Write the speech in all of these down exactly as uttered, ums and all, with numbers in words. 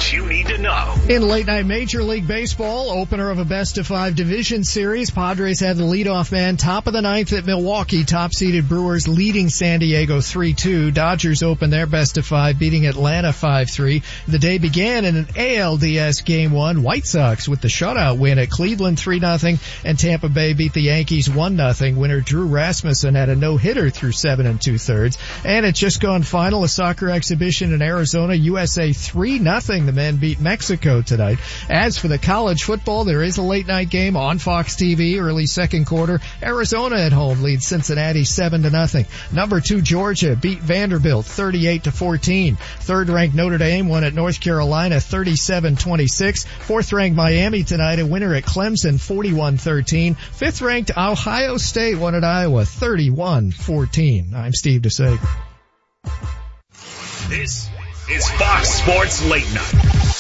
what you need to know. In late night Major League Baseball, opener of a best of five division series, Padres had the leadoff man top of the ninth at Milwaukee. Top seeded Brewers leading San Diego three two. Dodgers opened their best of five, beating Atlanta five three. The day began in an A L D S game one. White Sox with the shutout win at Cleveland three nothing, and Tampa Bay beat the Yankees one nothing. Winner Drew Rasmussen had a no-hitter through seven and two-thirds. And it's just gone final, a soccer exhibition in Arizona. U S A three nothing. The men beat Mexico tonight. As for the college football, there is a late night game on Fox T V, early second quarter. Arizona at home leads Cincinnati seven to nothing. Number two Georgia beat Vanderbilt thirty-eight to fourteen. Third ranked Notre Dame won at North Carolina thirty-seven twenty-six. Fourth ranked Miami tonight, a winner at Clemson forty-one thirteen. Fifth ranked Ohio State won at Iowa thirty-one fourteen. I'm Steve DeSager. This is Fox Sports Late Night.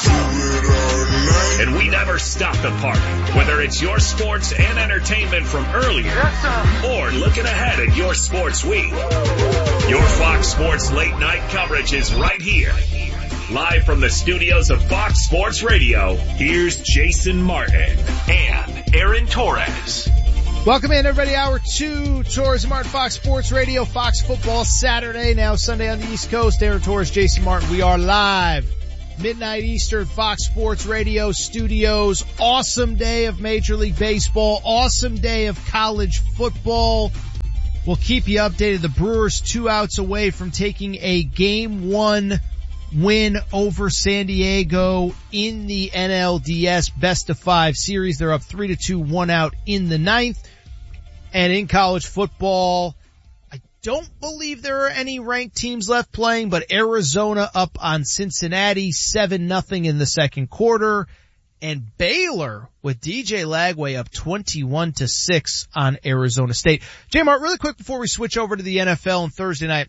And we never stop the party, whether it's your sports and entertainment from earlier or looking ahead at your sports week. Your Fox Sports Late Night coverage is right here. Live from the studios of Fox Sports Radio, here's Jason Martin and Aaron Torres. Welcome in, everybody. Hour two, Torres and Martin, Fox Sports Radio, Fox Football Saturday, now Sunday on the East Coast. Aaron Torres, Jason Martin. We are live, midnight Eastern, Fox Sports Radio studios. Awesome day of Major League Baseball. Awesome day of college football. We'll keep you updated. The Brewers two outs away from taking a game one win over San Diego in the N L D S best of five series. They're up three to two, one out in the ninth. And in college football, I don't believe there are any ranked teams left playing, but Arizona up on Cincinnati seven nothing in the second quarter. And Baylor with D J Lagway up twenty-one to six on Arizona State. J-Mart, really quick before we switch over to the N F L on Thursday night.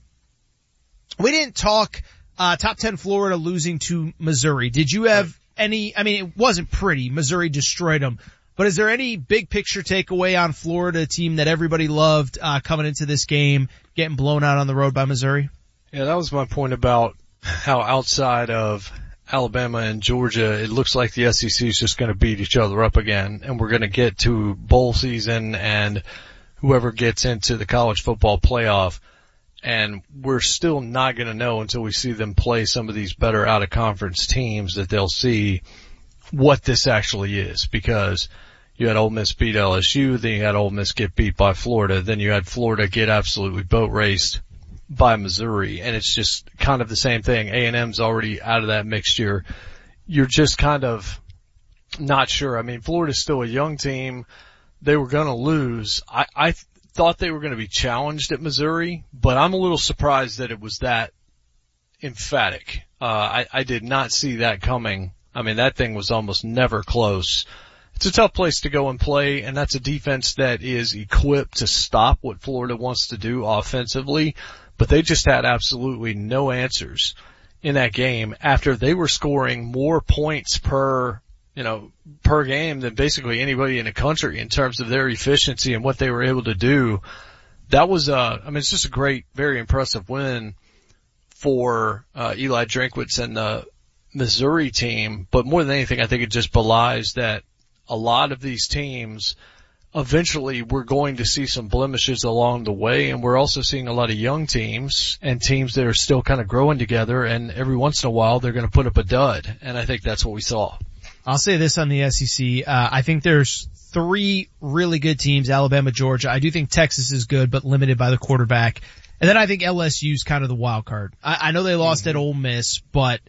We didn't talk uh top ten Florida losing to Missouri. Did you have any, I mean, it wasn't pretty. Missouri destroyed them. But is there any big picture takeaway on Florida, a team that everybody loved uh coming into this game, getting blown out on the road by Missouri? Yeah, that was my point about how outside of Alabama and Georgia, it looks like the S E C is just going to beat each other up again, and we're going to get to bowl season and whoever gets into the college football playoff, and we're still not going to know until we see them play some of these better out-of-conference teams that they'll see what this actually is, because you had Ole Miss beat L S U, then you had Ole Miss get beat by Florida, then you had Florida get absolutely boat raced by Missouri, and it's just kind of the same thing. A and M's already out of that mixture. You're just kind of not sure. I mean, Florida's still a young team. They were going to lose. I, I thought they were going to be challenged at Missouri, but I'm a little surprised that it was that emphatic. Uh, I, I did not see that coming. I mean, that thing was almost never close. It's a tough place to go and play, and that's a defense that is equipped to stop what Florida wants to do offensively, but they just had absolutely no answers in that game after they were scoring more points per, you know, per game than basically anybody in the country in terms of their efficiency and what they were able to do. That was, uh, I mean, it's just a great, very impressive win for, uh, Eli Drinkwitz and the Missouri team, but more than anything, I think it just belies that a lot of these teams, eventually we're going to see some blemishes along the way, and we're also seeing a lot of young teams and teams that are still kind of growing together, and every once in a while they're going to put up a dud, and I think that's what we saw. I'll say this on the S E C. Uh, I think there's three really good teams, Alabama, Georgia. I do think Texas is good, but limited by the quarterback. And then I think L S U's kind of the wild card. I, I know they lost mm-hmm. at Ole Miss, but,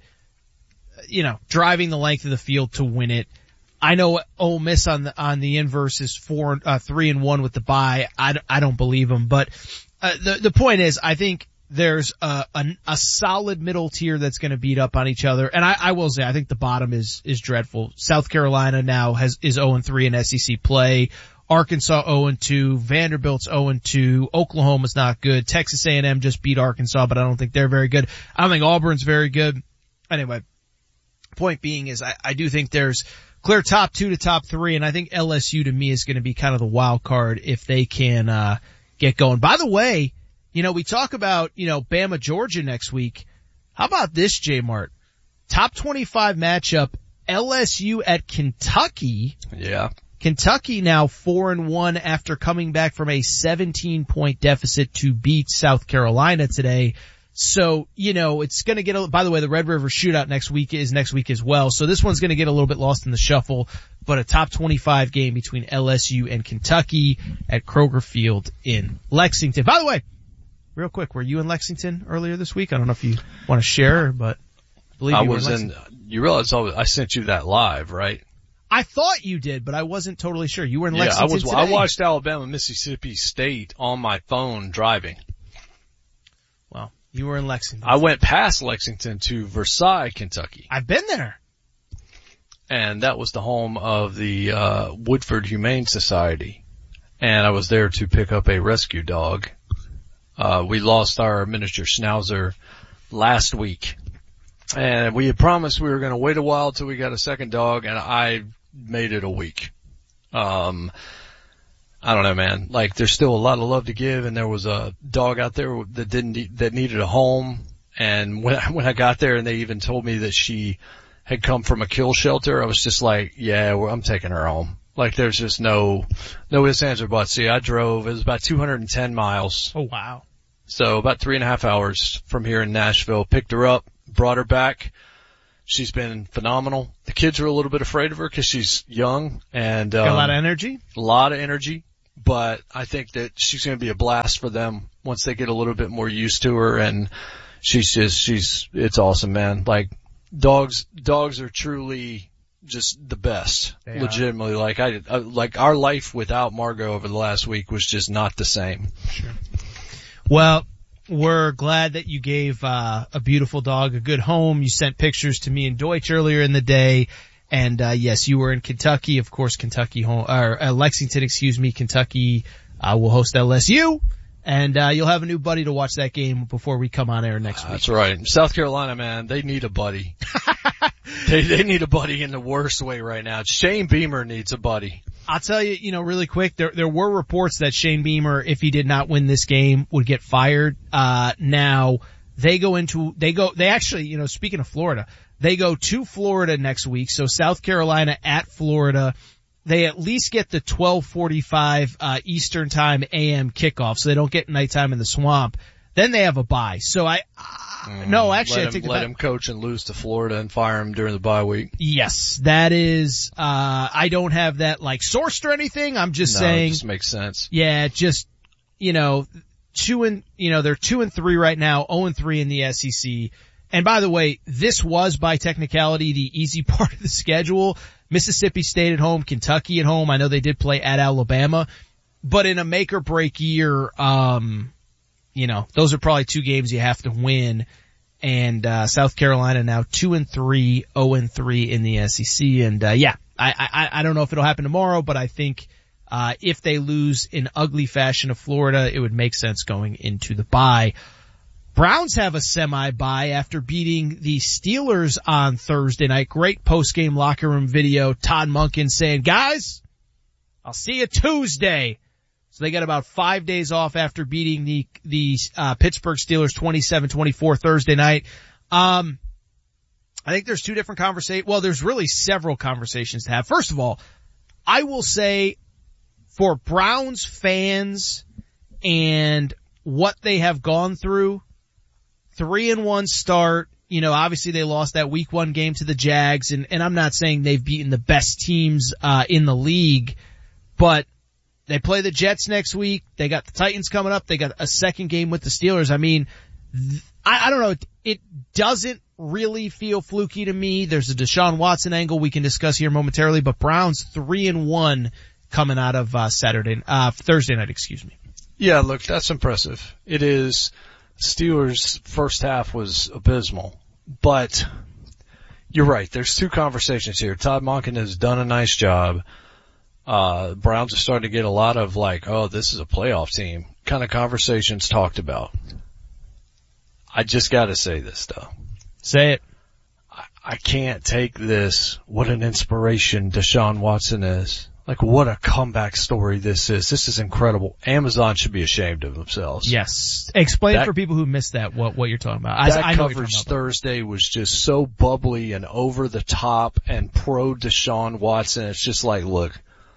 you know, driving the length of the field to win it. I know Ole Miss on the, on the inverse is four, uh, three and one with the bye. I, I don't believe them, but, uh, the, the point is, I think there's a, a, a solid middle tier that's going to beat up on each other. And I, I will say, I think the bottom is, is dreadful. South Carolina now has, is oh and three in S E C play. Arkansas oh and two. Vanderbilt's oh and two. Oklahoma's not good. Texas A and M just beat Arkansas, but I don't think they're very good. I don't think Auburn's very good. Anyway, point being is I, I do think there's clear top two to top three, and I think L S U to me is going to be kind of the wild card if they can uh get going. By the way, you know, we talk about, you know, Bama, Georgia next week. How about this, J-Mart? top twenty-five matchup, L S U at Kentucky. Yeah. Kentucky now four and one after coming back from a seventeen point deficit to beat South Carolina today. So, you know, it's going to get a, by the way, the Red River Shootout next week is next week as well. So this one's going to get a little bit lost in the shuffle, but a top twenty-five game between L S U and Kentucky at Kroger Field in Lexington. By the way, real quick, were you in Lexington earlier this week? I don't know if you want to share, but I believe you I were was in, in, you realize I sent you that live, right? I thought you did, but I wasn't totally sure. You were in yeah, Lexington I was, today? I watched Alabama, Mississippi State on my phone driving. Well, you were in Lexington. I went past Lexington to Versailles, Kentucky. I've been there. And that was the home of the, uh, Woodford Humane Society. And I was there to pick up a rescue dog. Uh, we lost our miniature schnauzer last week. And we had promised we were going to wait a while till we got a second dog, and I made it a week. Um, I don't know, man. Like, there's still a lot of love to give, and there was a dog out there that didn't need, that needed a home. And when I, when I got there, and they even told me that she had come from a kill shelter, I was just like, yeah, well, I'm taking her home. Like, there's just no no ifs, ands, or buts. See, I drove. It was about two hundred ten miles. Oh wow! So about three and a half hours from here in Nashville. Picked her up. Brought her back. She's been phenomenal. The kids are a little bit afraid of her because she's young and um, got a lot of energy. A lot of energy, but I think that she's going to be a blast for them once they get a little bit more used to her. And she's just she's it's awesome, man. Like dogs, dogs are truly just the best. They legitimately, are. like I, I like our life without Margot over the last week was just not the same. Sure. Well. We're glad that you gave uh, a beautiful dog a good home. You sent pictures to me and Deutsch earlier in the day. And uh yes, you were in Kentucky. Of course, Kentucky home or uh, Lexington, excuse me. Kentucky uh will host L S U. And uh you'll have a new buddy to watch that game before we come on air next week. That's right. South Carolina, man, they need a buddy. they they need a buddy in the worst way right now. Shane Beamer needs a buddy. I'll tell you, you know, really quick, there there were reports that Shane Beamer, if he did not win this game, would get fired. Uh now they go into they go they actually, you know, speaking of Florida, they go to Florida next week. So South Carolina at Florida. They at least get the twelve forty-five uh Eastern time A M kickoff, so they don't get nighttime in the swamp. Then they have a bye. So I uh, no, actually let I think him, let that, him coach and lose to Florida and fire him during the bye week. Yes, that is uh I don't have that like sourced or anything. I'm just no, saying it just makes sense. Yeah, just you know, two and you know, they're two and three right now, oh and three in the S E C. And by the way, this was by technicality the easy part of the schedule. Mississippi State at home, Kentucky at home. I know they did play at Alabama, but in a make or break year, um, you know, those are probably two games you have to win. And, uh, South Carolina now two and three, oh and three in the S E C. And, uh, yeah, I, I, I don't know if it'll happen tomorrow, but I think, uh, if they lose in ugly fashion of Florida, it would make sense going into the bye. Browns have a semi-bye after beating the Steelers on Thursday night. Great post-game locker room video. Todd Monken saying, guys, I'll see you Tuesday. So they got about five days off after beating the, the, uh, Pittsburgh Steelers twenty-seven twenty-four Thursday night. Um, I think there's two different conversations. Well, there's really several conversations to have. First of all, I will say for Browns fans and what they have gone through, three and one start, you know, obviously they lost that week one game to the Jags, and, and I'm not saying they've beaten the best teams, uh, in the league, but they play the Jets next week. They got the Titans coming up. They got a second game with the Steelers. I mean, th- I, I don't know. It, it doesn't really feel fluky to me. There's a Deshaun Watson angle we can discuss here momentarily, but Browns three and one coming out of, uh, Saturday, uh, Thursday night, excuse me. Yeah, look, that's impressive. It is. Steelers' first half was abysmal, but you're right. There's two conversations here. Todd Monken has done a nice job. Uh, Browns are starting to get a lot of like, oh, this is a playoff team kind of conversations talked about. I just gotta say this though. Say it. I, I can't take this, what an inspiration Deshaun Watson is. Like, what a comeback story this is. This is incredible. Amazon should be ashamed of themselves. Yes. Explain that, for people who missed that, what, what you're talking about. That I, I know coverage Thursday was just so bubbly and over the top and pro Deshaun Watson. It's just like, look,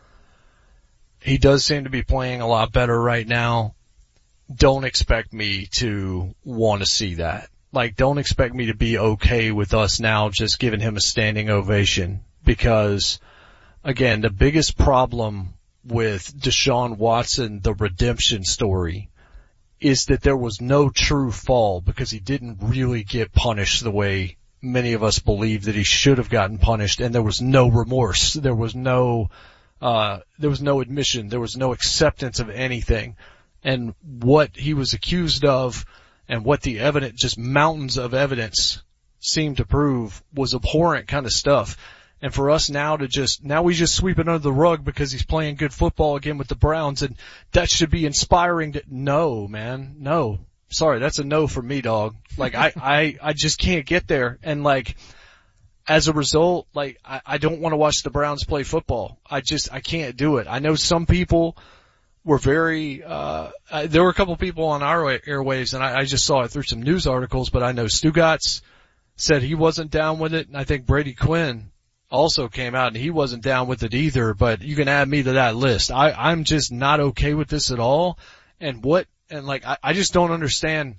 he does seem to be playing a lot better right now. Don't expect me to want to see that. Like, don't expect me to be okay with us now just giving him a standing ovation, because again, the biggest problem with Deshaun Watson, the redemption story, is that there was no true fall because he didn't really get punished the way many of us believe that he should have gotten punished, and there was no remorse. There was no, uh, there was no admission. There was no acceptance of anything. And what he was accused of and what the evidence, just mountains of evidence, seemed to prove was abhorrent kind of stuff. And for us now to just, now we just sweep it under the rug because he's playing good football again with the Browns, and that should be inspiring to, no, man, no. Sorry, that's a no for me, dog. Like, I, I, I just can't get there. And like, as a result, like, I, I don't want to watch the Browns play football. I just, I can't do it. I know some people were very, uh, uh there were a couple people on our airwaves, and I, I just saw it through some news articles, but I know Stugotz said he wasn't down with it, and I think Brady Quinn also came out and he wasn't down with it either, but you can add me to that list. I, I'm just not okay with this at all. And what, and like, I, I just don't understand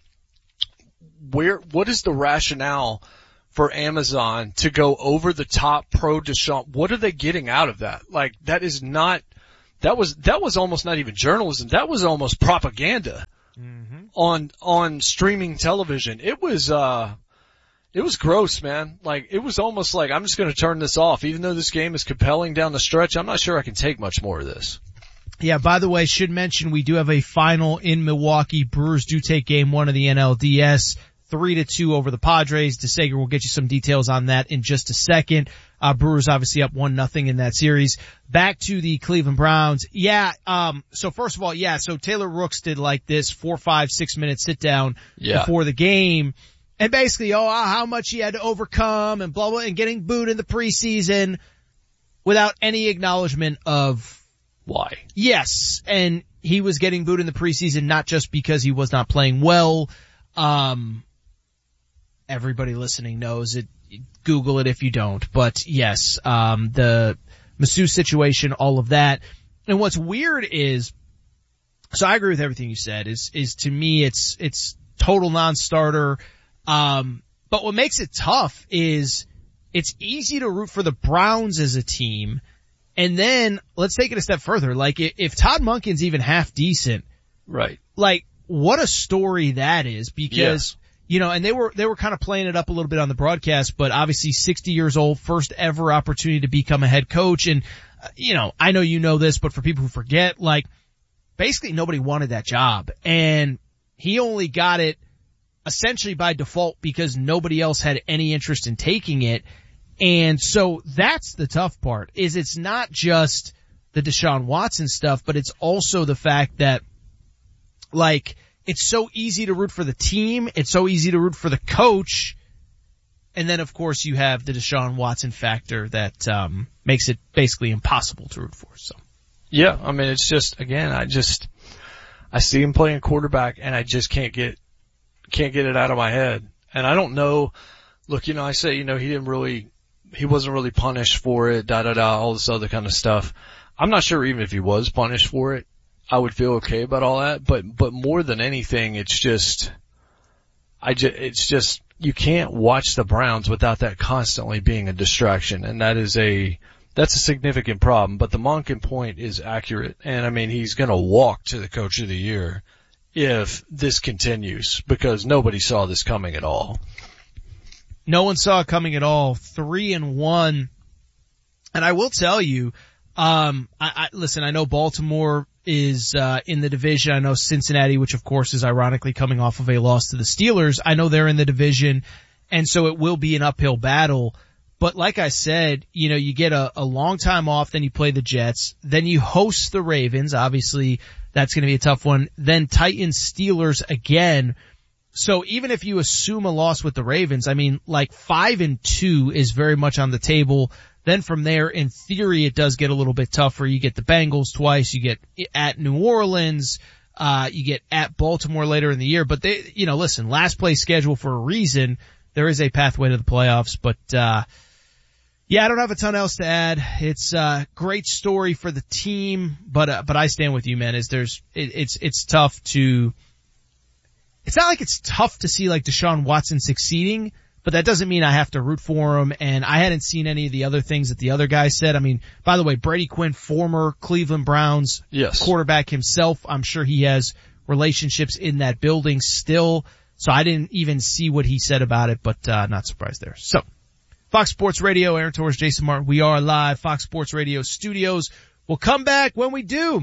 where, what is the rationale for Amazon to go over the top pro Deshaun? What are they getting out of that? Like, that is not, that was, that was almost not even journalism. That was almost propaganda mm-hmm. on, on streaming television. It was, uh, It was gross, man. Like, it was almost like, I'm just going to turn this off. Even though this game is compelling down the stretch, I'm not sure I can take much more of this. Yeah, by the way, should mention we do have a final in Milwaukee. Brewers do take game one of the N L D S, three to two over the Padres. DeSager will get you some details on that in just a second. Uh, Brewers obviously up one nothing in that series. Back to the Cleveland Browns. Yeah, um, so first of all, yeah, so Taylor Rooks did like this four, five, six minute sit down yeah. before the game. And basically, oh, how much he had to overcome and blah, blah, and getting booed in the preseason without any acknowledgement of why. Yes. And he was getting booed in the preseason not just because he was not playing well. Um, everybody listening knows it. Google it if you don't. But yes, um, the masseuse situation, all of that. And what's weird is, so I agree with everything you said, is, is to me, it's, it's total non-starter. Um, but what makes it tough is it's easy to root for the Browns as a team. And then let's take it a step further. Like if Todd Monken's even half decent, right? Like what a story that is, because, yeah. you know, and they were, they were kind of playing it up a little bit on the broadcast, but obviously sixty years old, first ever opportunity to become a head coach. And, uh, you know, I know you know this, but for people who forget, like basically nobody wanted that job, and he only got it essentially by default because nobody else had any interest in taking it. And so that's the tough part, is it's not just the Deshaun Watson stuff, but it's also the fact that, like, it's so easy to root for the team, it's so easy to root for the coach, and then of course you have the Deshaun Watson factor that um makes it basically impossible to root for. So yeah, I mean, it's just, again, I just I see him playing quarterback and I just can't get can't get it out of my head. And I don't know, look, you know, I say, you know, he didn't really, he wasn't really punished for it, da da da, all this other kind of stuff. I'm not sure even if he was punished for it, I would feel okay about all that. But, but more than anything, it's just, I just, it's just, you can't watch the Browns without that constantly being a distraction. And that is a, that's a significant problem. But the Monken point is accurate. And I mean, he's going to walk to the coach of the year if this continues, because nobody saw this coming at all. No one saw it coming at all. Three and one. And I will tell you, um, I, I listen, I know Baltimore is, uh, in the division. I know Cincinnati, which of course is ironically coming off of a loss to the Steelers. I know they're in the division, and so it will be an uphill battle. But like I said, you know, you get a, a long time off, then you play the Jets, then you host the Ravens. Obviously, that's going to be a tough one. Then Titans, Steelers again. So even if you assume a loss with the Ravens, I mean, like five and two is very much on the table. Then from there, in theory, it does get a little bit tougher. You get the Bengals twice. You get at New Orleans. Uh, you get at Baltimore later in the year. But they, you know, listen, last place schedule for a reason. There is a pathway to the playoffs. But, uh, yeah, I don't have a ton else to add. It's a great story for the team. But, uh, but I stand with you, man, is there's, it, it's, it's tough to, it's not like it's tough to see like Deshaun Watson succeeding. But that doesn't mean I have to root for him, and I hadn't seen any of the other things that the other guys said. I mean, by the way, Brady Quinn, former Cleveland Browns yes. quarterback himself, I'm sure he has relationships in that building still, so I didn't even see what he said about it, but uh not surprised there. So, Fox Sports Radio, Aaron Torres, Jason Martin, we are live, Fox Sports Radio studios. We'll come back. When we do,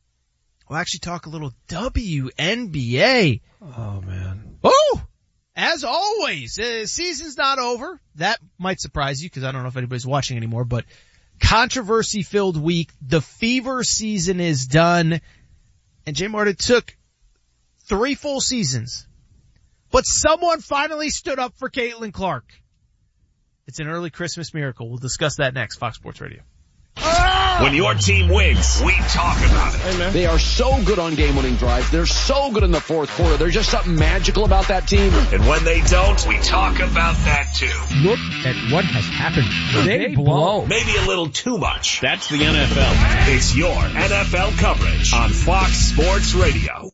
we'll actually talk a little W N B A. Oh, man. Oh! As always, uh, season's not over. That might surprise you because I don't know if anybody's watching anymore, but controversy-filled week. The fever season is done. And Jay Martin took three full seasons. But someone finally stood up for Caitlin Clark. It's an early Christmas miracle. We'll discuss that next. Fox Sports Radio. When your team wins, we talk about it. Hey, they are so good on game-winning drives. They're so good in the fourth quarter. There's just something magical about that team. And when they don't, we talk about that too. Look at what has happened. They, they blow. Maybe a little too much. That's the N F L. It's your N F L coverage on Fox Sports Radio.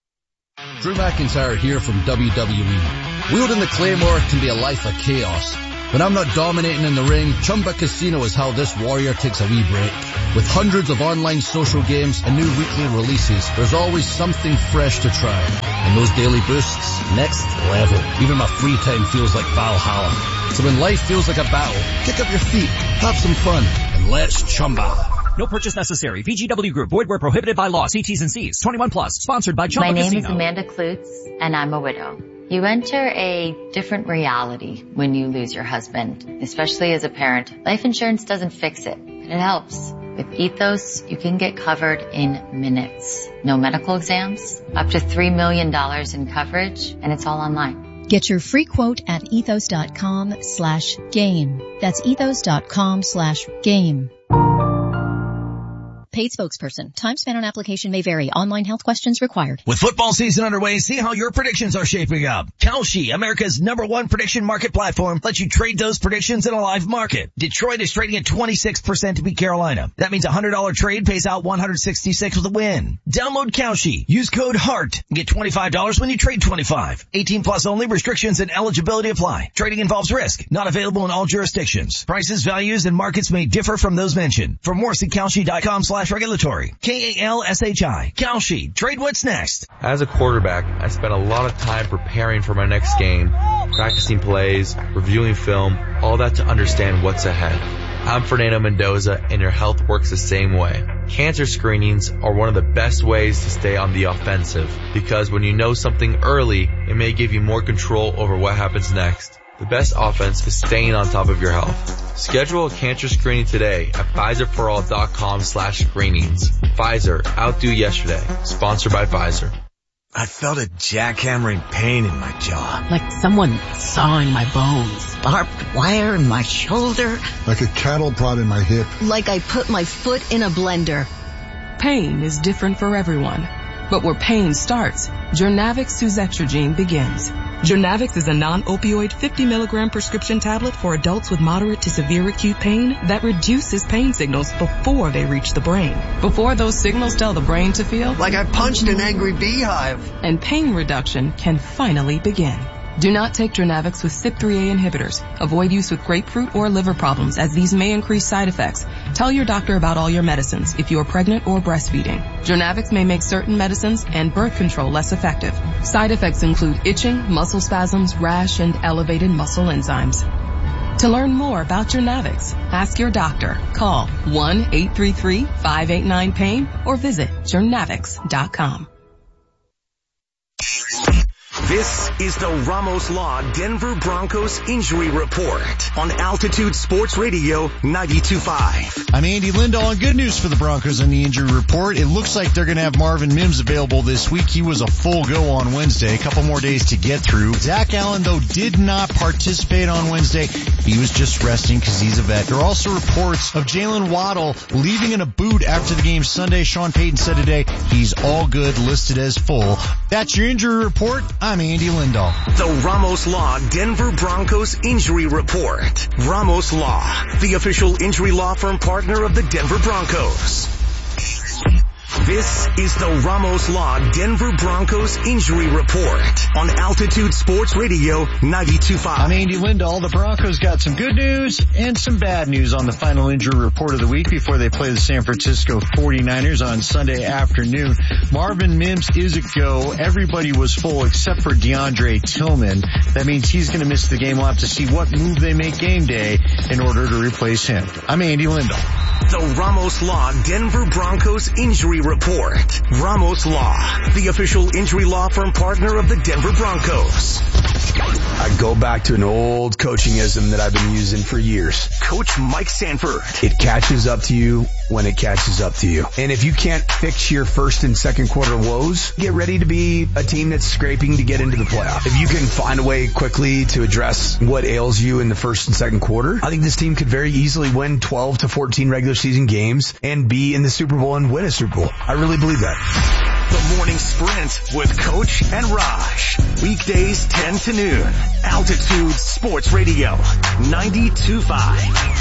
Drew McIntyre here from W W E. Wielding the Claymore can be a life of chaos. When I'm not dominating in the ring, Chumba Casino is how this warrior takes a wee break. With hundreds of online social games and new weekly releases, there's always something fresh to try. And those daily boosts, next level. Even my free time feels like Valhalla. So when life feels like a battle, kick up your feet, have some fun, and let's Chumba. No purchase necessary. V G W Group. Void where prohibited by law. See T's and C's. twenty-one plus. Sponsored by Chumba My name Casino. is Amanda Klutz, and I'm a widow. You enter a different reality when you lose your husband, especially as a parent. Life insurance doesn't fix it, but it helps. With Ethos, you can get covered in minutes. No medical exams, up to three million dollars in coverage, and it's all online. Get your free quote at ethos.com slash game. That's ethos.com slash game. Paid spokesperson. Time spent on application may vary. Online health questions required. With football season underway, see how your predictions are shaping up. Kalshi, America's number one prediction market platform, lets you trade those predictions in a live market. Detroit is trading at twenty-six percent to beat Carolina. That means a one hundred dollars trade pays out one hundred sixty-six with a win. Download Kalshi. Use code HEART and get twenty-five dollars when you trade twenty-five. eighteen plus only. Restrictions and eligibility apply. Trading involves risk. Not available in all jurisdictions. Prices, values, and markets may differ from those mentioned. For more, see Kalshi.com slash regulatory. K A L S H I. Kalshi. Trade what's next. As a quarterback, I spent a lot of time preparing for my next game, practicing plays, reviewing film, all that to understand what's ahead. I'm Fernando Mendoza, and your health works the same way. Cancer screenings are one of the best ways to stay on the offensive, because when you know something early, it may give you more control over what happens next. The best offense is staying on top of your health. Schedule a cancer screening today at Pfizerforall.com slash screenings. Pfizer, outdo yesterday. Sponsored by Pfizer. I felt a jackhammering pain in my jaw. Like someone sawing my bones. Barbed wire in my shoulder. Like a cattle prod in my hip. Like I put my foot in a blender. Pain is different for everyone. But where pain starts, Journavx Suzetrigine begins. Journavx is a non-opioid fifty milligram prescription tablet for adults with moderate to severe acute pain that reduces pain signals before they reach the brain. Before those signals tell the brain to feel like I punched an angry beehive. And pain reduction can finally begin. Do not take Journavx with C Y P three A inhibitors. Avoid use with grapefruit or liver problems, as these may increase side effects. Tell your doctor about all your medicines if you are pregnant or breastfeeding. Journavx may make certain medicines and birth control less effective. Side effects include itching, muscle spasms, rash, and elevated muscle enzymes. To learn more about Journavx, ask your doctor. Call one eight three three, five eight nine, pain or visit journavx dot com. This is the Ramos Law Denver Broncos Injury Report on Altitude Sports Radio ninety-two point five. I'm Andy Lindahl, and good news for the Broncos on the injury report. It looks like they're going to have Marvin Mims available this week. He was a full go on Wednesday. A couple more days to get through. Zach Allen, though, did not participate on Wednesday. He was just resting because he's a vet. There are also reports of Jalen Waddle leaving in a boot after the game Sunday. Sean Payton said today he's all good, listed as full. That's your injury report. I'm Andy Lindahl. The Ramos Law Denver Broncos Injury Report. Ramos Law, the official injury law firm partner of the Denver Broncos. This is the Ramos Law Denver Broncos Injury Report on Altitude Sports Radio ninety-two point five. I'm Andy Lindahl. The Broncos got some good news and some bad news on the final injury report of the week before they play the San Francisco forty-niners on Sunday afternoon. Marvin Mims is a go. Everybody was full except for DeAndre Tillman. That means he's going to miss the game. We'll have to see what move they make game day in order to replace him. I'm Andy Lindahl. The Ramos Law Denver Broncos Injury Report. Ramos Law, the official injury law firm partner of the Denver Broncos. I go back to an old coachingism that I've been using for years. Coach Mike Sanford. It catches up to you when it catches up to you. And if you can't fix your first and second quarter woes, get ready to be a team that's scraping to get into the playoff. If you can find a way quickly to address what ails you in the first and second quarter, I think this team could very easily win twelve to fourteen regular season games and be in the Super Bowl and win a Super Bowl. I really believe that. The Morning Sprint with Coach and Raj. Weekdays ten to noon. Altitude Sports Radio ninety-two point five.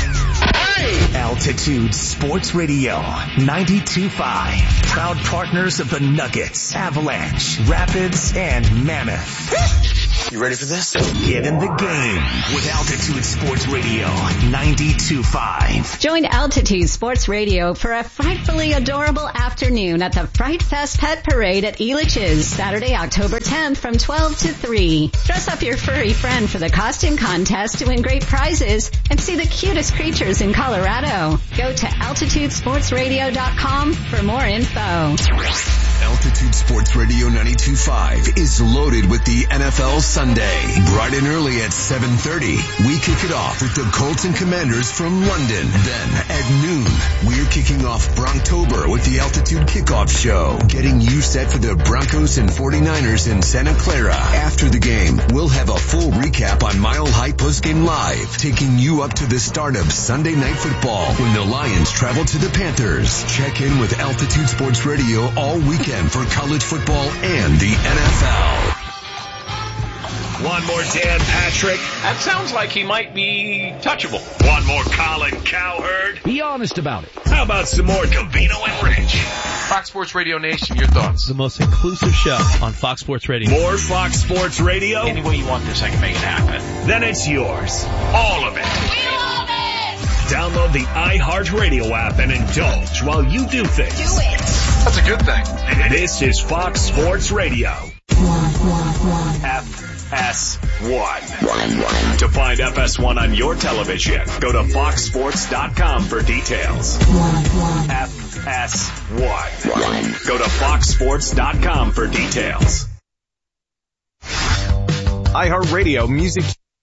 Hey! Altitude Sports Radio ninety-two point five. Proud partners of the Nuggets, Avalanche, Rapids, and Mammoth. You ready for this? Get in the game with Altitude Sports Radio ninety-two point five. Join Altitude Sports Radio for a frightfully adorable afternoon at the Fright Fest Pet Parade at Elitch's, Saturday, October tenth from twelve to three. Dress up your furry friend for the costume contest to win great prizes and see the cutest creatures in Colorado. Go to altitude sports radio dot com for more info. Altitude Sports Radio ninety-two point five is loaded with the N F L Sunday. Bright and early at seven thirty, we kick it off with the Colts and Commanders from London. Then at noon, we're kicking off Bronctober with the Altitude Kickoff Show, getting you set for the Broncos and forty-niners in Santa Clara. After the game, we'll have a full recap on Mile High Postgame Live, taking you up to the start of Sunday Night Football when the Lions travel to the Panthers. Check in with Altitude Sports Radio all weekend for college football and the N F L. One more Dan Patrick. That sounds like he might be touchable. One more Colin Cowherd. Be honest about it. How about some more Covino and Rich? Fox Sports Radio Nation, your thoughts? The most inclusive show on Fox Sports Radio. More Fox Sports Radio? Any way you want this, I can make it happen. Then it's yours. All of it. We love it! Download the iHeartRadio app and indulge while you do things. Do it! That's a good thing. This is Fox Sports Radio. F S one. To find F S one on your television, go to fox sports dot com for details. F S one. Go to fox sports dot com for details. iHeartRadio Music.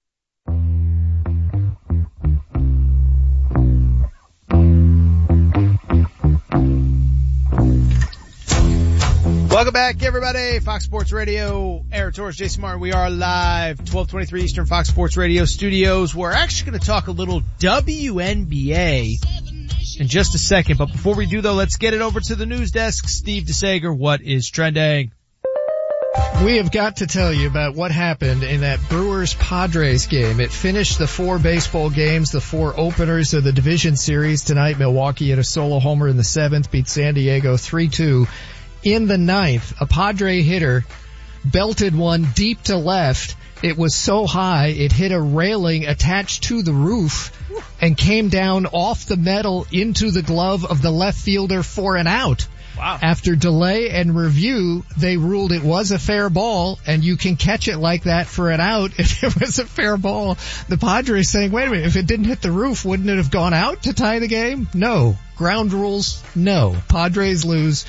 Welcome back, everybody. Fox Sports Radio, Eric Torres, Jason Martin. We are live, twelve twenty-three Eastern, Fox Sports Radio studios. We're actually going to talk a little W N B A in just a second. But before we do, though, let's get it over to the news desk. Steve DeSager, what is trending? We have got to tell you about what happened in that Brewers-Padres game. It finished the four baseball games, the four openers of the division series tonight. Milwaukee had a solo homer in the seventh, beat San Diego three two. In the ninth, a Padre hitter belted one deep to left. It was so high, it hit a railing attached to the roof and came down off the metal into the glove of the left fielder for an out. Wow. After delay and review, they ruled it was a fair ball, and you can catch it like that for an out if it was a fair ball. The Padres saying, wait a minute, if it didn't hit the roof, wouldn't it have gone out to tie the game? No. Ground rules, no. Padres lose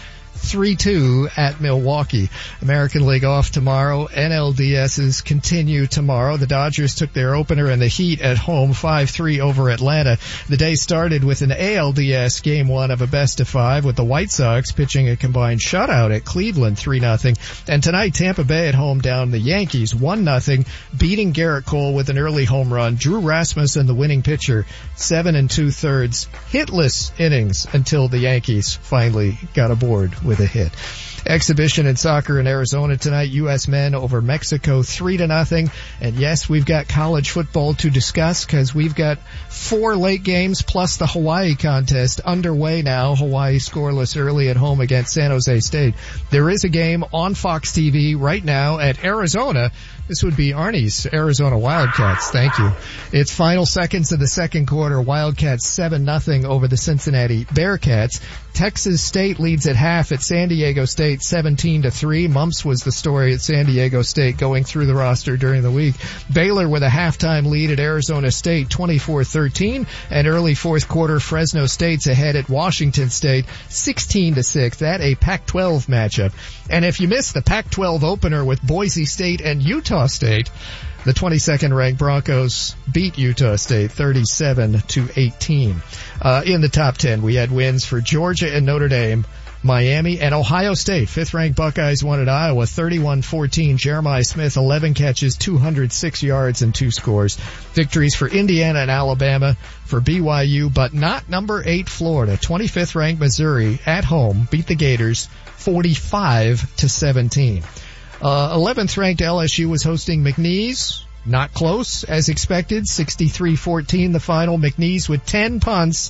three two at Milwaukee. American League off tomorrow. N L D S's continue tomorrow. The Dodgers took their opener in the Heat at home, five three over Atlanta. The day started with an A L D S game one of a best of five with the White Sox pitching a combined shutout at Cleveland, three nothing. And tonight, Tampa Bay at home down the Yankees, one nothing, beating Garrett Cole with an early home run. Drew Rasmussen, the winning pitcher, seven and two thirds, hitless innings until the Yankees finally got aboard with a hit. Exhibition in soccer in Arizona tonight. U S men over Mexico three to nothing. And yes, we've got college football to discuss because we've got four late games plus the Hawaii contest underway now. Hawaii scoreless early at home against San Jose State. There is a game on Fox T V right now at Arizona. This would be Arnie's Arizona Wildcats. Thank you. It's final seconds of the second quarter. Wildcats seven nothing over the Cincinnati Bearcats. Texas State leads at half at San Diego State seventeen to three. Mumps was the story at San Diego State going through the roster during the week. Baylor with a halftime lead at Arizona State twenty-four thirteen. And early fourth quarter, Fresno State's ahead at Washington State sixteen to six. That a Pac twelve matchup. And if you missed the Pac twelve opener with Boise State and Utah State, the twenty-second ranked Broncos beat Utah State thirty-seven to eighteen. Uh, in the top ten, we had wins for Georgia and Notre Dame, Miami and Ohio State. Fifth ranked Buckeyes won at Iowa thirty-one fourteen. Jeremiah Smith, eleven catches, two hundred six yards and two scores. Victories for Indiana and Alabama, for B Y U, but not number eight Florida. twenty-fifth ranked Missouri at home beat the Gators forty-five to seventeen. Uh, eleventh ranked L S U was hosting McNeese. Not close as expected. sixty-three fourteen the final. McNeese with ten punts,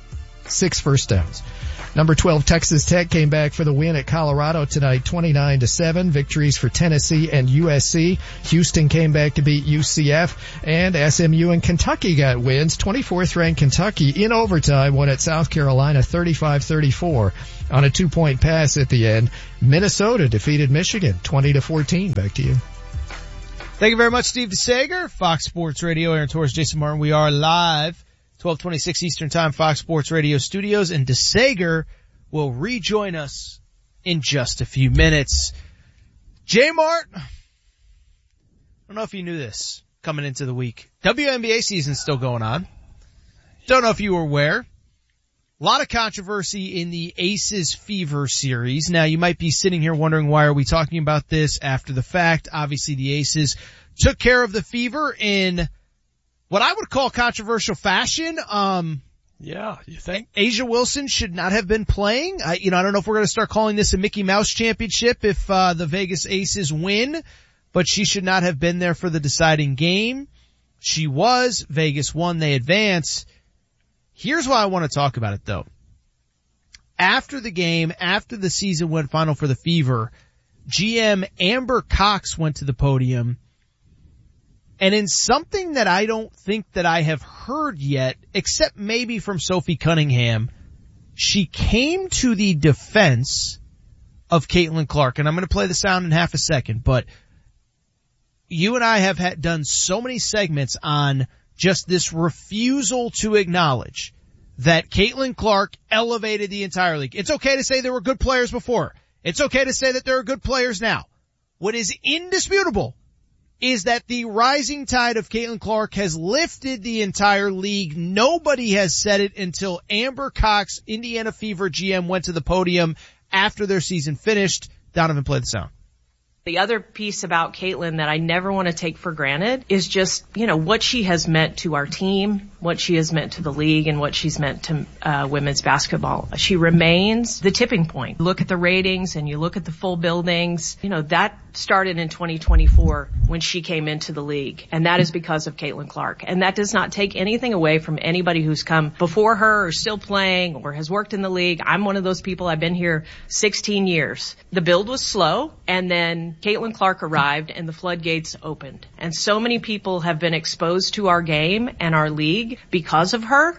six first downs. Number twelve Texas Tech came back for the win at Colorado tonight, twenty-nine to seven. Victories for Tennessee and U S C. Houston came back to beat U C F, and S M U and Kentucky got wins. twenty-fourth ranked Kentucky in overtime won at South Carolina thirty-five thirty-four on a two-point pass at the end. Minnesota defeated Michigan twenty to fourteen. Back to you. Thank you very much, Steve DeSager. Fox Sports Radio, Aaron Torres, Jason Martin. We are live, twelve twenty-six Eastern Time, Fox Sports Radio studios, and DeSager will rejoin us in just a few minutes. J Mart, I don't know if you knew this coming into the week. W N B A season's still going on. Don't know if you were aware. A lot of controversy in the Aces Fever series. Now, you might be sitting here wondering, why are we talking about this after the fact? Obviously, the Aces took care of the Fever in what I would call controversial fashion. Um, yeah, you think? A'ja Wilson should not have been playing. I, you know, I don't know if we're going to start calling this a Mickey Mouse championship if, uh, the Vegas Aces win, but she should not have been there for the deciding game. She was. Vegas won. They advance. Here's why I want to talk about it, though. After the game, after the season went final for the Fever, G M Amber Cox went to the podium, and in something that I don't think that I have heard yet, except maybe from Sophie Cunningham, she came to the defense of Caitlin Clark. And I'm going to play the sound in half a second, but you and I have had done so many segments on just this refusal to acknowledge that Caitlin Clark elevated the entire league. It's okay to say there were good players before. It's okay to say that there are good players now. What is indisputable is that the rising tide of Caitlin Clark has lifted the entire league. Nobody has said it until Amber Cox, Indiana Fever G M, went to the podium after their season finished. Donovan, play the sound. The other piece about Caitlin that I never want to take for granted is just, you know, what she has meant to our team, what she has meant to the league, and what she's meant to uh, women's basketball. She remains the tipping point. Look at the ratings and you look at the full buildings. You know, that started in twenty twenty-four when she came into the league, and that is because of Caitlin Clark. And that does not take anything away from anybody who's come before her or still playing or has worked in the league. I'm one of those people. I've been here sixteen years. The build was slow, and then Caitlin Clark arrived and the floodgates opened. And so many people have been exposed to our game and our league because of her.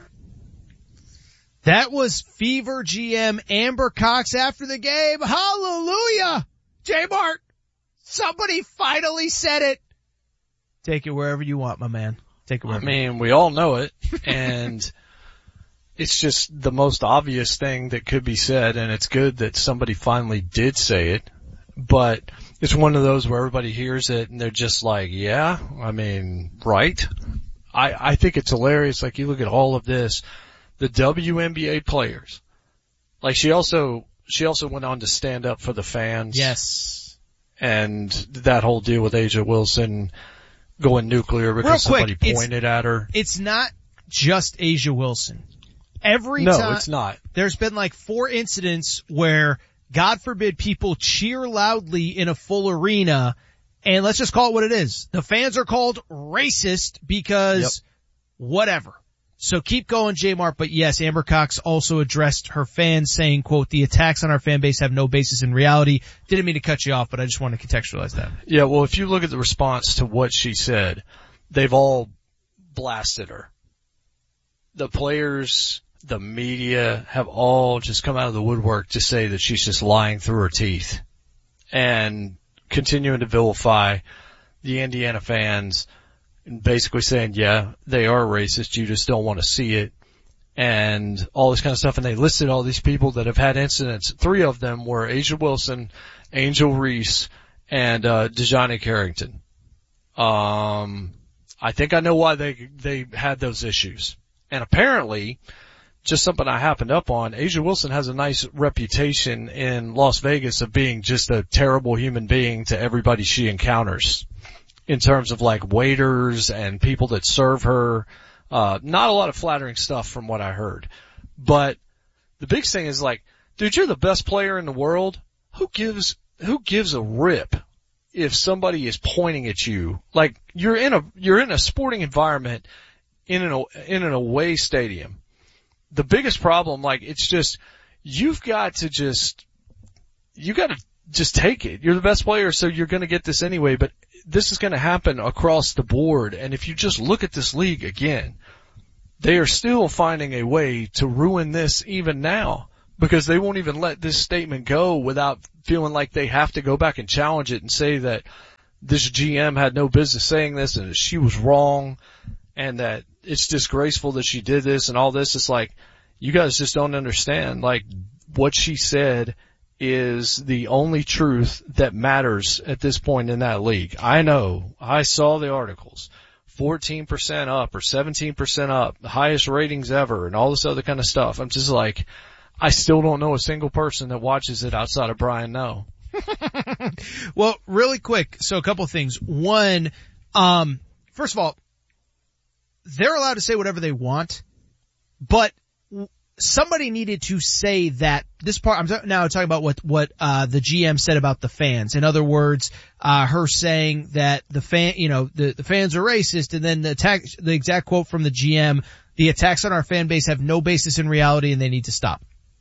That was Fever G M Amber Cox after the game. Hallelujah! J Mart, somebody finally said it. Take it wherever you want, my man. Take it wherever. I mean, we all know it. And it's just the most obvious thing that could be said, and it's good that somebody finally did say it, but it's one of those where everybody hears it and they're just like, yeah, I mean, right? I, I think it's hilarious. Like, you look at all of this, the W N B A players, like she also, she also went on to stand up for the fans. Yes. And that whole deal with A'ja Wilson going nuclear because Real quick, somebody pointed at her. It's not just A'ja Wilson. Every no, time. No, it's not. There's been like four incidents where, God forbid, people cheer loudly in a full arena, and let's just call it what it is. The fans are called racist because yep. whatever. So keep going, J-Mart. But yes, Amber Cox also addressed her fans saying, quote, the attacks on our fan base have no basis in reality. Didn't mean to cut you off, but I just want to contextualize that. Yeah, well, if you look at the response to what she said, they've all blasted her. The players, the media have all just come out of the woodwork to say that she's just lying through her teeth and continuing to vilify the Indiana fans and basically saying, yeah, they are racist. You just don't want to see it and all this kind of stuff. And they listed all these people that have had incidents. Three of them were A'ja Wilson, Angel Reese, and, uh, DeJohnny Carrington. Um, I think I know why they, they had those issues. And apparently, just something I happened up on, A'ja Wilson has a nice reputation in Las Vegas of being just a terrible human being to everybody she encounters in terms of like waiters and people that serve her. Uh, not a lot of flattering stuff from what I heard. But the big thing is like, dude, you're the best player in the world. Who gives, who gives a rip if somebody is pointing at you? Like, you're in a, you're in a sporting environment in an, in an away stadium. The biggest problem, like, it's just, you've got to just, you got to just take it. You're the best player, so you're going to get this anyway, but this is going to happen across the board. And if you just look at this league again, they are still finding a way to ruin this even now because they won't even let this statement go without feeling like they have to go back and challenge it and say that this G M had no business saying this and that she was wrong and that it's disgraceful that she did this and all this. It's like, you guys just don't understand. Like, what she said is the only truth that matters at this point in that league. I know. I saw the articles. fourteen percent up or seventeen percent up, the highest ratings ever and all this other kind of stuff. I'm just like, I still don't know a single person that watches it outside of Brian No. Well, really quick. So a couple of things. One, um, first of all, they're allowed to say whatever they want, but somebody needed to say that this part, I'm now talking about what, what, uh, the G M said about the fans. In other words, uh, her saying that the fan, you know, the, the fans are racist, and then the attack, the exact quote from the G M, the attacks on our fan base have no basis in reality and they need to stop.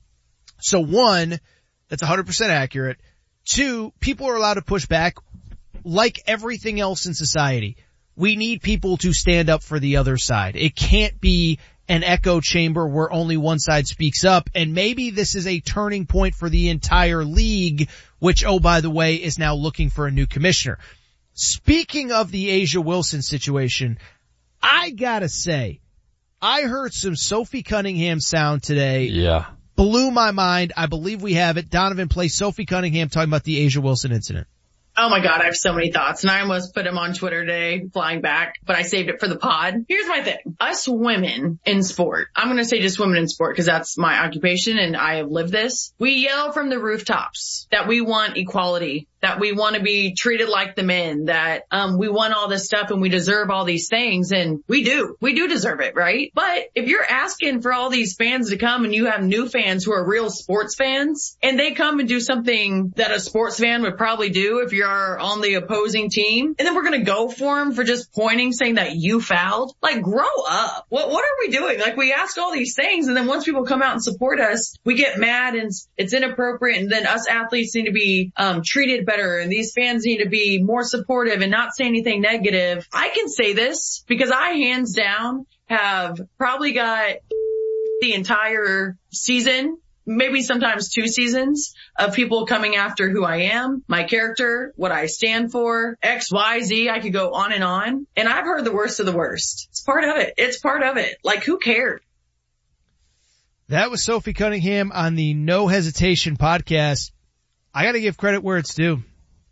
So one, that's one hundred percent accurate. Two, people are allowed to push back like everything else in society. We need people to stand up for the other side. It can't be an echo chamber where only one side speaks up. And maybe this is a turning point for the entire league, which, oh, by the way, is now looking for a new commissioner. Speaking of the A'ja Wilson situation, I gotta say, I heard some Sophie Cunningham sound today. Yeah. Blew my mind. I believe we have it. Donovan, play Sophie Cunningham talking about the A'ja Wilson incident. Oh my God, I have so many thoughts. And I almost put them on Twitter today, flying back, but I saved it for the pod. Here's my thing. Us women in sport, I'm going to say just women in sport because that's my occupation and I have lived this. We yell from the rooftops that we want equality, that we want to be treated like the men, that um we want all this stuff and we deserve all these things. And we do. We do deserve it, right? But if you're asking for all these fans to come and you have new fans who are real sports fans and they come and do something that a sports fan would probably do if you're on the opposing team, and then we're going to go for them for just pointing, saying that you fouled, like, grow up. What what are we doing? Like, we ask all these things and then once people come out and support us, we get mad and it's inappropriate. And then us athletes need to be um treated better and these fans need to be more supportive and not say anything negative. I can say this because I hands down have probably got the entire season, maybe sometimes two seasons of people coming after who I am, my character, what I stand for, X, Y, Z. I could go on and on. And I've heard the worst of the worst. It's part of it. It's part of it. Like, who cared? That was Sophie Cunningham on the No Hesitation podcast. I gotta give credit where it's due.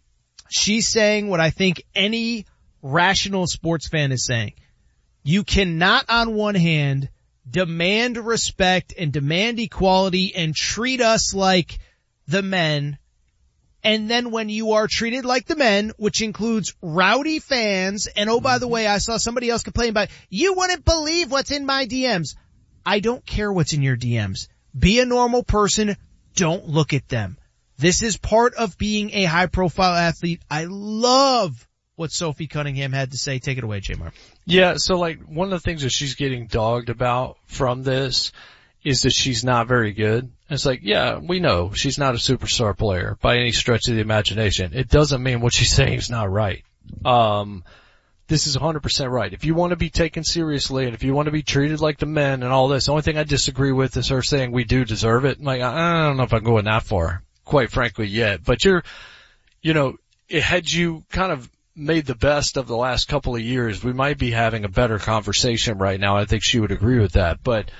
She's saying what I think any rational sports fan is saying. You cannot on one hand demand respect and demand equality and treat us like the men, and then when you are treated like the men, which includes rowdy fans, and oh, by the way, I saw somebody else complain about, you wouldn't believe what's in my D Ms. I don't care what's in your D Ms. Be a normal person. Don't look at them. This is part of being a high-profile athlete. I love what Sophie Cunningham had to say. Take it away, J-Mar. Yeah, so like one of the things that she's getting dogged about from this is that she's not very good. And it's like, yeah, we know she's not a superstar player by any stretch of the imagination. It doesn't mean what she's saying is not right. Um, this is one hundred percent right. If you want to be taken seriously and if you want to be treated like the men and all this, the only thing I disagree with is her saying we do deserve it. Like, I don't know if I'm going that far, quite frankly, yet. But you're, you know, it, had you kind of made the best of the last couple of years, we might be having a better conversation right now. I think she would agree with that. But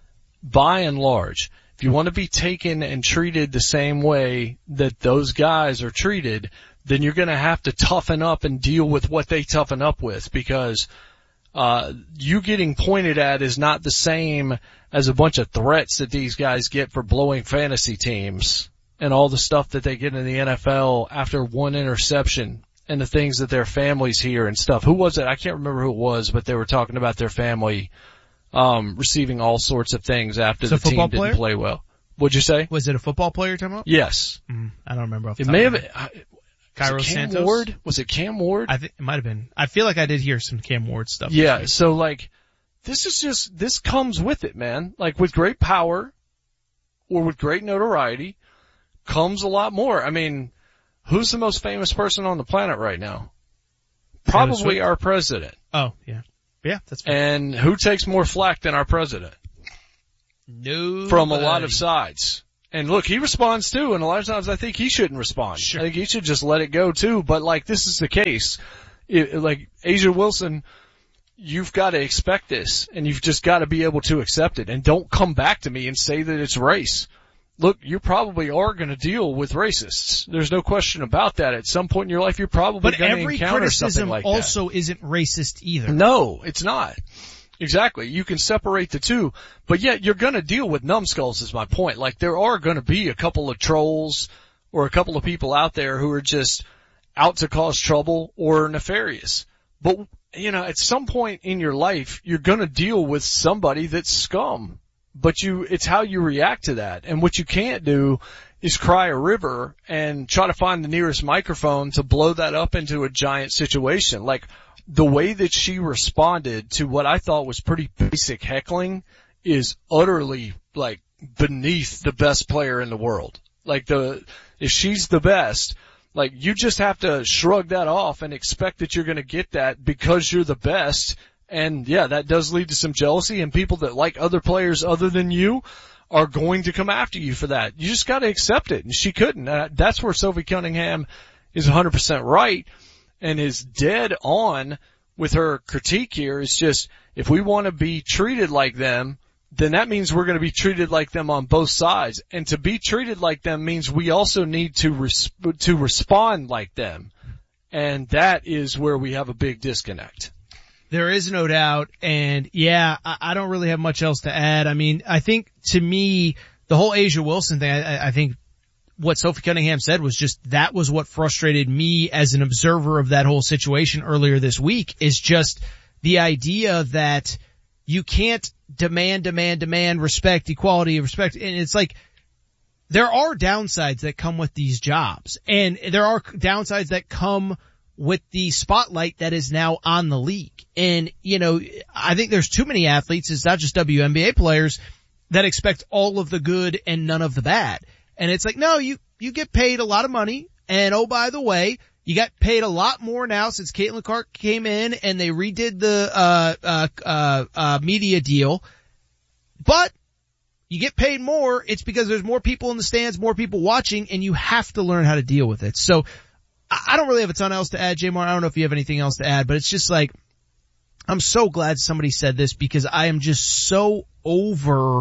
by and large, if you want to be taken and treated the same way that those guys are treated, then you're going to have to toughen up and deal with what they toughen up with, because uh you getting pointed at is not the same as a bunch of threats that these guys get for blowing fantasy teams and all the stuff that they get in the N F L after one interception and the things that their families hear and stuff. Who was it? I can't remember who it was, but they were talking about their family um receiving all sorts of things after the team didn't player? play well. What'd you say? Was it a football player you're talking about? Yes. Mm, I don't remember. Off the it top may of have. my Been, Cairo was it Cam Santos? Ward? Was it Cam Ward? I think it might have been. I feel like I did hear some Cam Ward stuff. Yeah. So like, this is just this comes with it, man. Like with great power or with great notoriety comes a lot more. I mean, who's the most famous person on the planet right now? Probably our president. Oh, yeah. Yeah, that's fair. And who takes more flack than our president? No. From a lot of sides. And look, he responds too, and a lot of times I think he shouldn't respond. Sure. I think he should just let it go too, but like this is the case. It, like A'ja Wilson, you've got to expect this, and you've just got to be able to accept it, and don't come back to me and say that it's race. Look, you probably are going to deal with racists. There's no question about that. At some point in your life, you're probably going to encounter something like that. But every criticism also isn't racist either. No, it's not. Exactly. You can separate the two, but yet you're going to deal with numbskulls is my point. Like there are going to be a couple of trolls or a couple of people out there who are just out to cause trouble or nefarious. But, you know, at some point in your life, you're going to deal with somebody that's scum. But you, it's how you react to that. And what you can't do is cry a river and try to find the nearest microphone to blow that up into a giant situation. Like, the way that she responded to what I thought was pretty basic heckling is utterly, like, beneath the best player in the world. Like, the, if she's the best, like, you just have to shrug that off and expect that you're gonna get that because you're the best. And yeah, that does lead to some jealousy, and people that like other players other than you are going to come after you for that. You just gotta accept it, and she couldn't. Uh, that's where Sophie Cunningham is one hundred percent right. And is dead on with her critique here. Is just, if we want to be treated like them, then that means we're going to be treated like them on both sides. And to be treated like them means we also need to res- to respond like them. And that is where we have a big disconnect. There is no doubt. And yeah, I, I don't really have much else to add. I mean, I think to me, the whole A'ja Wilson thing, I, I think what Sophie Cunningham said was just that was what frustrated me as an observer of that whole situation earlier this week, is just the idea that you can't demand, demand, demand respect, equality, respect. And it's like there are downsides that come with these jobs, and there are downsides that come with the spotlight that is now on the league. And, you know, I think there's too many athletes, it's not just W N B A players, that expect all of the good and none of the bad. And it's like, no, you, you get paid a lot of money. And oh, by the way, you got paid a lot more now since Caitlin Clark came in and they redid the, uh, uh, uh, uh, media deal. But you get paid more. It's because there's more people in the stands, more people watching, and you have to learn how to deal with it. So I don't really have a ton else to add, J-Mar. I don't know if you have anything else to add, but it's just like, I'm so glad somebody said this, because I am just so over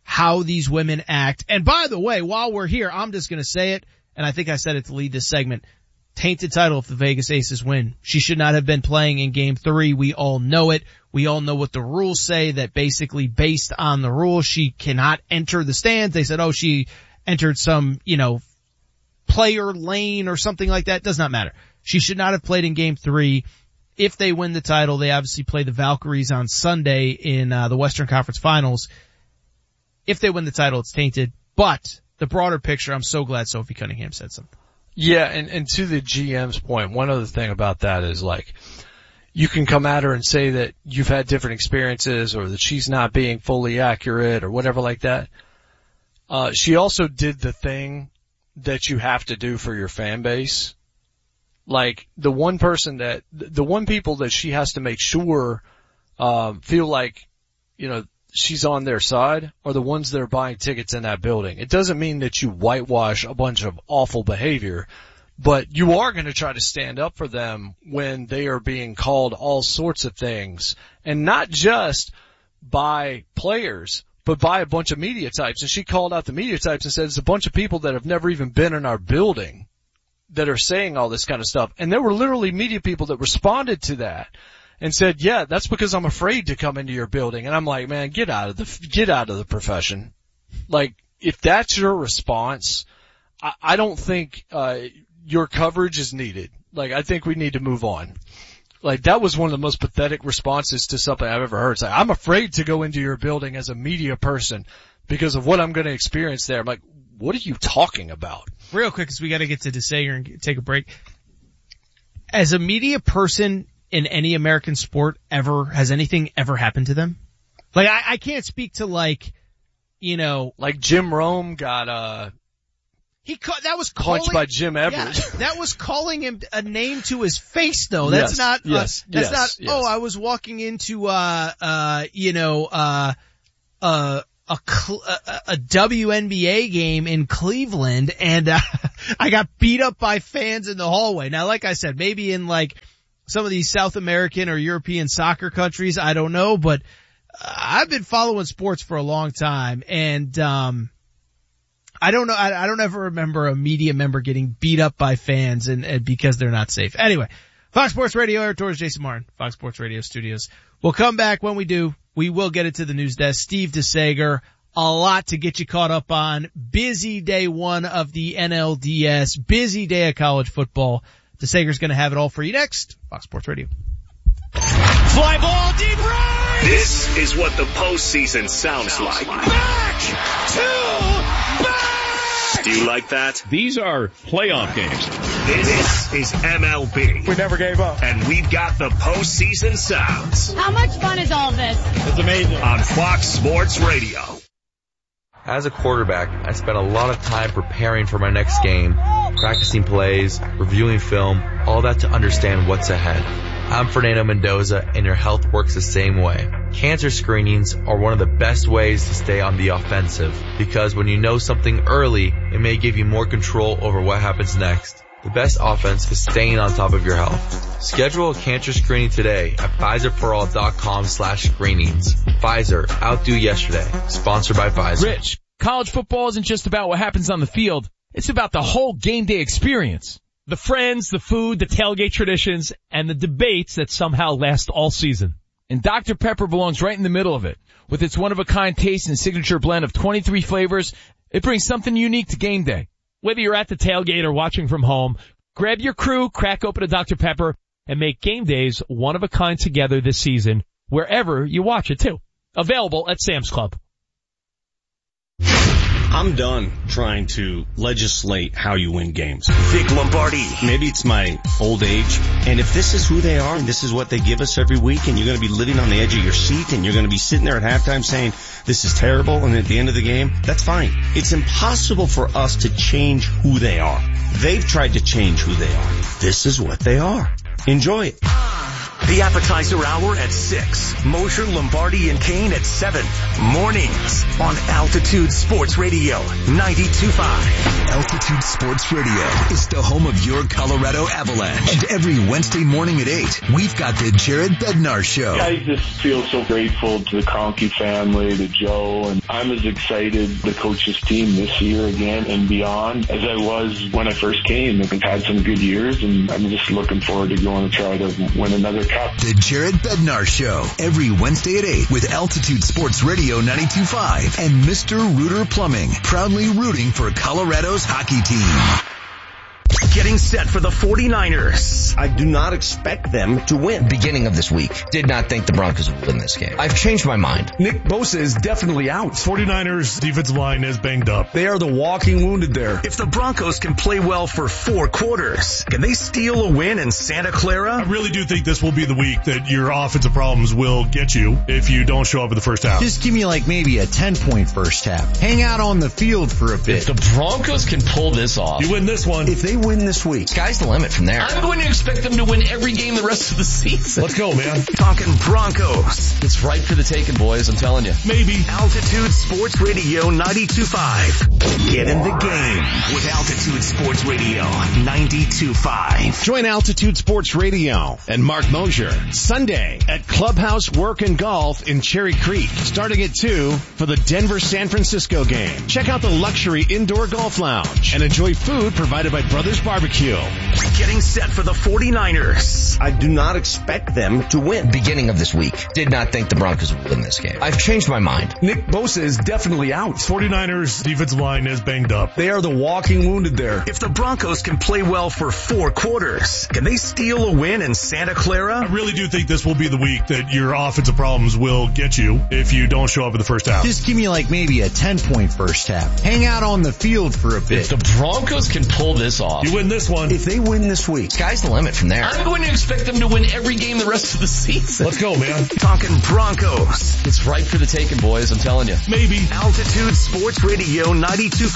how these women act. And by the way, while we're here, I'm just going to say it, and I think I said it to lead this segment. Tainted title if the Vegas Aces win. She should not have been playing in game three. We all know it. We all know what the rules say, that basically based on the rules, she cannot enter the stands. They said, oh, she entered some, you know, player lane or something like that. Does not matter. She should not have played in game three. If they win the title, they obviously play the Valkyries on Sunday in uh, the Western Conference Finals. If they win the title, it's tainted. But the broader picture, I'm so glad Sophie Cunningham said something. Yeah, and, and to the G M's point, one other thing about that is like, you can come at her and say that you've had different experiences or that she's not being fully accurate or whatever like that. Uh, she also did the thing that you have to do for your fan base. Like, the one person that, the one people that she has to make sure, um, feel like, you know, she's on their side are the ones that are buying tickets in that building. It doesn't mean that you whitewash a bunch of awful behavior, but you are going to try to stand up for them when they are being called all sorts of things, and not just by players, but by a bunch of media types. And she called out the media types and said it's a bunch of people that have never even been in our building that are saying all this kind of stuff. And there were literally media people that responded to that and said, yeah, that's because I'm afraid to come into your building. And I'm like, man, get out of the, get out of the profession. Like, if that's your response, I, I don't think, uh, your coverage is needed. Like, I think we need to move on. Like, that was one of the most pathetic responses to something I've ever heard. It's like, I'm afraid to go into your building as a media person because of what I'm going to experience there. I'm like, what are you talking about? Real quick, because we got to get to DeSager and take a break. As a media person, in any American sport ever, has anything ever happened to them? Like, I, I can't speak to like, you know. Like Jim Rome got, uh, he ca- that was calling, punched by Jim Everett. Yeah, that was calling him a name to his face though. That's yes, not, yes, uh, that's yes, not, yes. oh, I was walking into, uh, uh, you know, uh, uh, a, cl- a, a W N B A game in Cleveland and, uh, I got beat up by fans in the hallway. Now, like I said, maybe in like, some of these South American or European soccer countries, I don't know, but uh, I've been following sports for a long time, and um I don't know, I, I don't ever remember a media member getting beat up by fans and, and because they're not safe. Anyway, Fox Sports Radio, Eric Torres, Jason Martin, Fox Sports Radio Studios. We'll come back. When we do, we will get it to the news desk. Steve DeSager, a lot to get you caught up on. Busy day one of the N L D S, busy day of college football. DeSager's going to have it all for you next. Fox Sports Radio. Fly ball deep right! This is what the postseason sounds, sounds like. Back to back! Do you like that? These are playoff games. This is M L B. We never gave up. And we've got the postseason sounds. How much fun is all this? It's amazing. On Fox Sports Radio. As a quarterback, I spent a lot of time preparing for my next game, practicing plays, reviewing film, all that to understand what's ahead. I'm Fernando Mendoza, and your health works the same way. Cancer screenings are one of the best ways to stay on the offensive, because when you know something early, it may give you more control over what happens next. The best offense is staying on top of your health. Schedule a cancer screening today at Pfizerforall.com slash screenings. Pfizer, outdo yesterday. Sponsored by Pfizer. Rich, college football isn't just about what happens on the field. It's about the whole game day experience. The friends, the food, the tailgate traditions, and the debates that somehow last all season. And Doctor Pepper belongs right in the middle of it. With its one-of-a-kind taste and signature blend of twenty-three flavors, it brings something unique to game day. Whether you're at the tailgate or watching from home, grab your crew, crack open a Doctor Pepper, and make game days one of a kind together this season, wherever you watch it too. Available at Sam's Club. I'm done trying to legislate how you win games. Vic Lombardi. Maybe it's my old age. And if this is who they are and this is what they give us every week and you're going to be living on the edge of your seat and you're going to be sitting there at halftime saying, this is terrible, and at the end of the game, that's fine. It's impossible for us to change who they are. They've tried to change who they are. This is what they are. Enjoy it. The appetizer hour at six. Mosher, Lombardi, and Kane at seven. Mornings on Altitude Sports Radio ninety-two point five. Altitude Sports Radio is the home of your Colorado Avalanche. And every Wednesday morning at eight, we've got the Jared Bednar Show. I just feel so grateful to the Conkey family, to Joe, and I'm as excited the coach's team this year again and beyond as I was when I first came. I've had some good years, and I'm just looking forward to going to try to win another cup. The Jared Bednar Show, every Wednesday at eight with Altitude Sports Radio ninety-two point five and Mister Rooter Plumbing, proudly rooting for Colorado's hockey team. Getting set for the forty-niners. I do not expect them to win. Beginning of this week, did not think the Broncos would win this game. I've changed my mind. Nick Bosa is definitely out. forty-niners defensive line is banged up. They are the walking wounded there. If the Broncos can play well for four quarters, can they steal a win in Santa Clara? I really do think this will be the week that your offensive problems will get you if you don't show up in the first half. Just give me like maybe a ten point first half. Hang out on the field for a bit. If the Broncos can pull this off. You win this one. If they win this week, sky's the limit from there. I'm going to expect them to win every game the rest of the season. Let's go, man. Talking Broncos. It's right for the taking, boys. I'm telling you. Maybe. Altitude Sports Radio ninety-two point five. Get in the game with Altitude Sports Radio ninety-two point five. Join Altitude Sports Radio and Mark Mosher Sunday at Clubhouse Work and Golf in Cherry Creek, starting at two for the Denver-San Francisco game. Check out the luxury indoor golf lounge and enjoy food provided by Brothers Barbecue. Getting set for the forty-niners. I do not expect them to win. Beginning of this week, did not think the Broncos would win this game. I've changed my mind. Nick Bosa is definitely out. forty-niners defensive line is banged up. They are the walking wounded there. If the Broncos can play well for four quarters, can they steal a win in Santa Clara? I really do think this will be the week that your offensive problems will get you if you don't show up in the first half. Just give me like maybe a ten point first half. Hang out on the field for a bit. If the Broncos can pull this off. You win this one. If they win this week, sky's the limit from there. I'm going to expect them to win every game the rest of the season. Let's go, man. Talking Broncos. It's right for the taking, boys. I'm telling you. Maybe. Altitude Sports Radio ninety-two point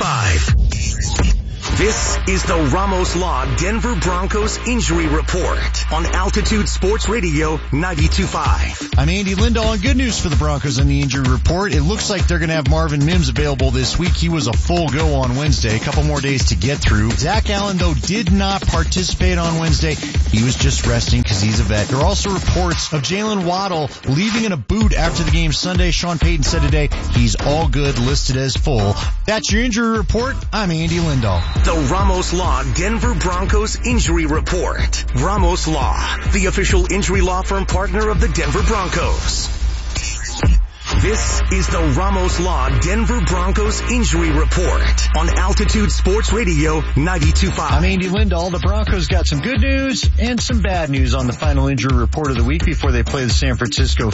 five. This is the Ramos Law Denver Broncos Injury Report on Altitude Sports Radio ninety-two point five. I'm Andy Lindahl, and good news for the Broncos on the injury report. It looks like they're going to have Marvin Mims available this week. He was a full go on Wednesday, a couple more days to get through. Zach Allen, though, did not participate on Wednesday. He was just resting because he's a vet. There are also reports of Jalen Waddle leaving in a boot after the game Sunday. Sean Payton said today he's all good, listed as full. That's your injury report. I'm Andy Lindahl. The Ramos Law Denver Broncos Injury Report. Ramos Law, the official injury law firm partner of the Denver Broncos. This is the Ramos Law Denver Broncos Injury Report on Altitude Sports Radio ninety-two point five. I'm Andy Lindahl. The Broncos got some good news and some bad news on the final injury report of the week before they play the San Francisco